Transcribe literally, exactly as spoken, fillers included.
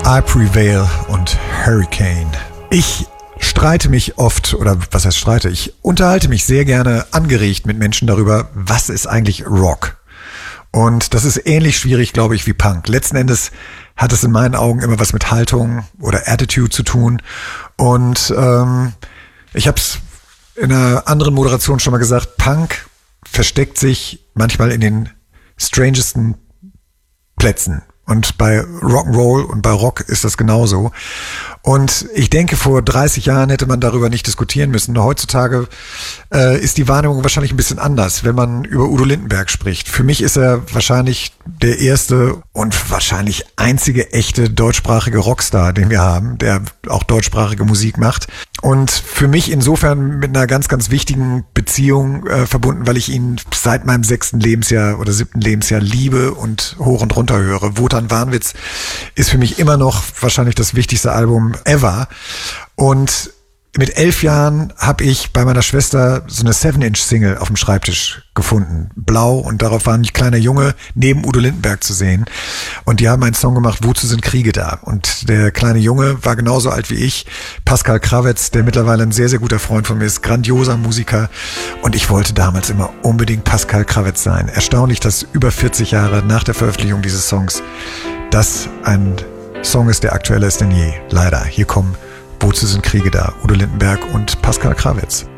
I Prevail und Hurricane. Ich streite mich oft, oder was heißt streite, ich unterhalte mich sehr gerne angeregt mit Menschen darüber, was ist eigentlich Rock? Und das ist ähnlich schwierig, glaube ich, wie Punk. Letzten Endes hat es in meinen Augen immer was mit Haltung oder Attitude zu tun. Und ähm, ich habe es in einer anderen Moderation schon mal gesagt, Punk versteckt sich manchmal in den strangesten Plätzen. Und bei Rock'n'Roll und bei Rock ist das genauso. Und ich denke, vor dreißig Jahren hätte man darüber nicht diskutieren müssen. Heutzutage äh, ist die Wahrnehmung wahrscheinlich ein bisschen anders, wenn man über Udo Lindenberg spricht. Für mich ist er wahrscheinlich der erste und wahrscheinlich einzige echte deutschsprachige Rockstar, den wir haben, der auch deutschsprachige Musik macht. Und für mich insofern mit einer ganz, ganz wichtigen Beziehung äh, verbunden, weil ich ihn seit meinem sechsten Lebensjahr oder siebten Lebensjahr liebe und hoch und runter höre. Wotan Warnwitz ist für mich immer noch wahrscheinlich das wichtigste Album ever. Und mit elf Jahren habe ich bei meiner Schwester so eine Seven-Inch-Single auf dem Schreibtisch gefunden. Blau, und darauf war ein kleiner Junge neben Udo Lindenberg zu sehen. Und die haben einen Song gemacht, Wozu sind Kriege da? Und der kleine Junge war genauso alt wie ich. Pascal Kravetz, der mittlerweile ein sehr, sehr guter Freund von mir ist, grandioser Musiker. Und ich wollte damals immer unbedingt Pascal Kravetz sein. Erstaunlich, dass über vierzig Jahre nach der Veröffentlichung dieses Songs das ein Song ist, der aktueller ist denn je. Leider. Hier kommen Wozu sind Kriege da? Udo Lindenberg und Pascal Kravetz.